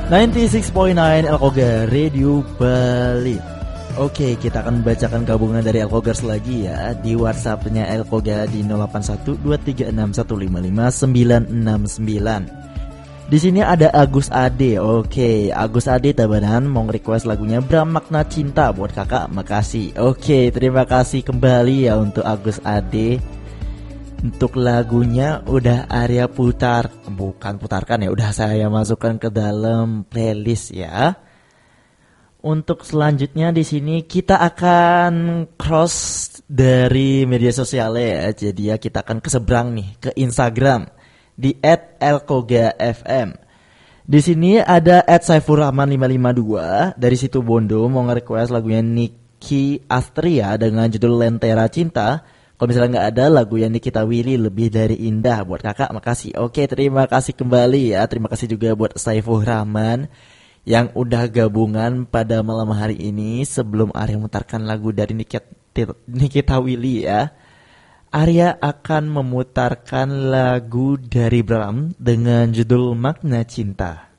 96.9 Elkoga Radio Bali. Oke, kita akan bacakan gabungan dari Elkogers lagi ya di WhatsApp-nya Elkoga di 0812361599. Di sini ada Agus Ade. Oke, Agus Ade Tabanan mau request lagunya Bram Makna Cinta buat kakak. Makasih. Oke, terima kasih kembali ya untuk Agus Ade. Untuk lagunya udah Arya putarkan ya, udah saya masukkan ke dalam playlist ya. Untuk selanjutnya di sini kita akan cross dari media sosialnya ya. Jadi ya kita akan keseberang nih ke Instagram di @elkogafm. Di sini ada @saifurrahman552 dari situ Bondo mau nge-request lagunya Niki Astria dengan judul Lentera Cinta. Kalau misalnya nggak ada lagu yang Nikita Willy Lebih Dari Indah buat kakak, makasih. Oke, terima kasih kembali ya. Terima kasih juga buat Saiful Rahman yang udah gabungan pada malam hari ini. Sebelum Arya memutarkan lagu dari Nikita Willy ya, Arya akan memutarkan lagu dari Bram dengan judul Makna Cinta.